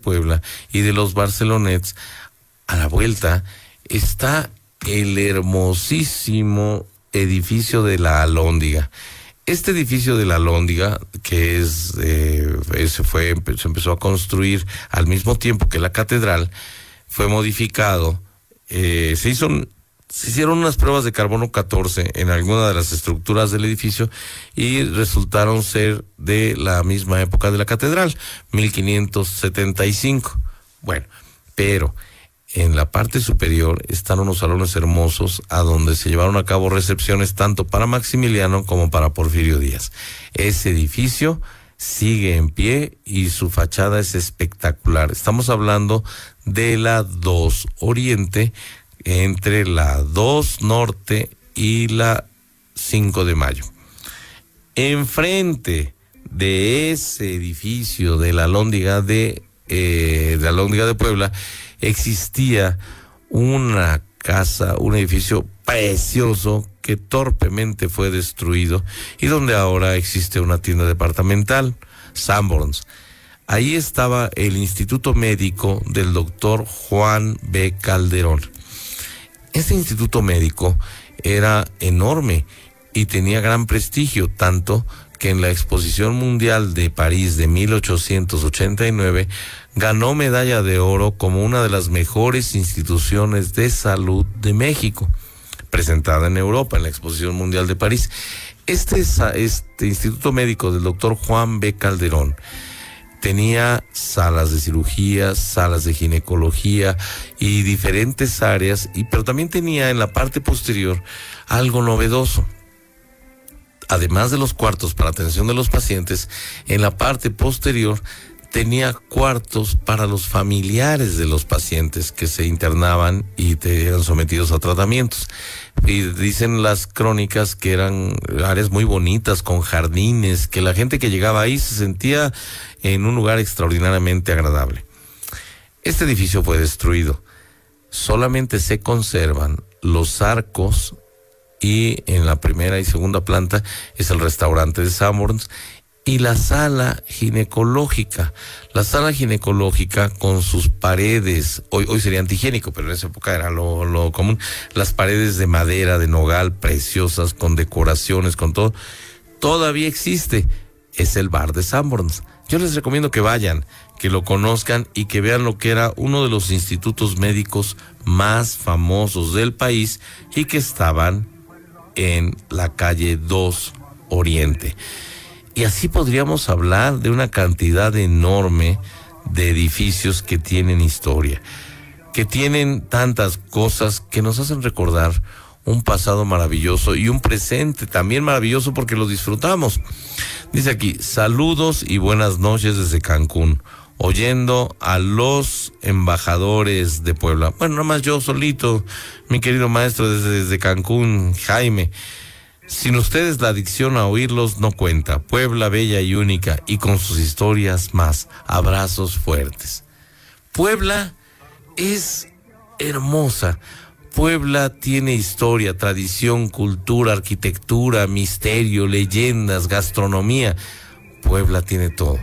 Puebla y de los Barcelonets, a la vuelta está el hermosísimo edificio de la Alhóndiga. Este edificio de la Alhóndiga, que se empezó a construir al mismo tiempo que la catedral, fue modificado. Se hicieron unas pruebas de carbono 14 en alguna de las estructuras del edificio y resultaron ser de la misma época de la catedral, 1575. Bueno, pero en la parte superior están unos salones hermosos a donde se llevaron a cabo recepciones tanto para Maximiliano como para Porfirio Díaz. Ese edificio sigue en pie y su fachada es espectacular. Estamos hablando de la 2 Oriente, entre la 2 Norte y la 5 de Mayo. Enfrente de ese edificio de la Alhóndiga de Puebla, existía una casa, un edificio precioso que torpemente fue destruido y donde ahora existe una tienda departamental, Sanborns. Ahí estaba el Instituto Médico del doctor Juan B. Calderón. Este instituto médico era enorme y tenía gran prestigio, tanto que en la Exposición Mundial de París de 1889 ganó medalla de oro como una de las mejores instituciones de salud de México, presentada en Europa en la Exposición Mundial de París. Este Instituto Médico del doctor Juan B. Calderón tenía salas de cirugía, salas de ginecología y diferentes áreas, pero también tenía en la parte posterior algo novedoso. Además de los cuartos para atención de los pacientes, en la parte posterior tenía cuartos para los familiares de los pacientes que se internaban y eran sometidos a tratamientos. Y dicen las crónicas que eran áreas muy bonitas, con jardines, que la gente que llegaba ahí se sentía en un lugar extraordinariamente agradable. Este edificio fue destruido. Solamente se conservan los arcos y en la primera y segunda planta es el restaurante de Sanborns y la sala ginecológica. La sala ginecológica con sus paredes, hoy sería antihigiénico, pero en esa época era lo común, las paredes de madera, de nogal, preciosas, con decoraciones, con todo, todavía existe. Es el bar de Sanborns. Yo les recomiendo que vayan, que lo conozcan y que vean lo que era uno de los institutos médicos más famosos del país y que estaban en la calle 2 Oriente. Y así podríamos hablar de una cantidad enorme de edificios que tienen historia, que tienen tantas cosas que nos hacen recordar un pasado maravilloso y un presente también maravilloso porque lo disfrutamos. Dice aquí, saludos y buenas noches desde Cancún, oyendo a los embajadores de Puebla. Bueno, nada más yo solito, mi querido maestro desde Cancún, Jaime. Sin ustedes la adicción a oírlos no cuenta. Puebla bella y única y con sus historias más. Abrazos fuertes. Puebla es hermosa. Puebla tiene historia, tradición, cultura, arquitectura, misterio, leyendas, gastronomía. Puebla tiene todo.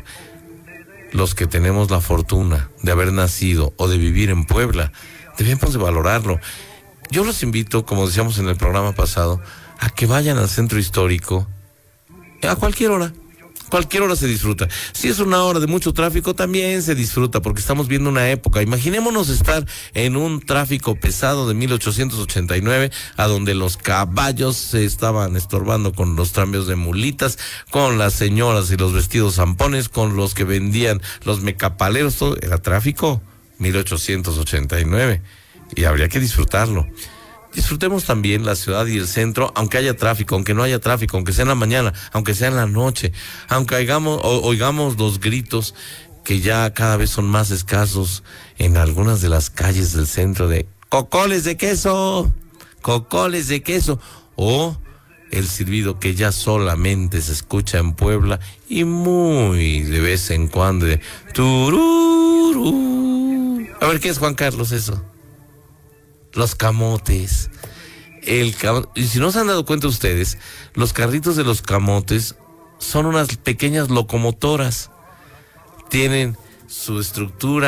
Los que tenemos la fortuna de haber nacido o de vivir en Puebla, debemos de valorarlo. Yo los invito, como decíamos en el programa pasado, a que vayan al centro histórico a cualquier hora. Cualquier hora se disfruta. Si es una hora de mucho tráfico, también se disfruta, porque estamos viendo una época. Imaginémonos estar en un tráfico pesado de 1889, a donde los caballos se estaban estorbando con los trambios de mulitas, con las señoras y los vestidos zampones, con los que vendían los mecapaleros, todo era tráfico, 1889, y habría que disfrutarlo. Disfrutemos también la ciudad y el centro, aunque haya tráfico, aunque no haya tráfico, aunque sea en la mañana, aunque sea en la noche, aunque oigamos los gritos que ya cada vez son más escasos en algunas de las calles del centro de cocoles de queso, o el silbido que ya solamente se escucha en Puebla y muy de vez en cuando de tururú. A ver, ¿qué es, Juan Carlos, eso? Los camotes. Y si no se han dado cuenta ustedes, los carritos de los camotes son unas pequeñas locomotoras. Tienen su estructura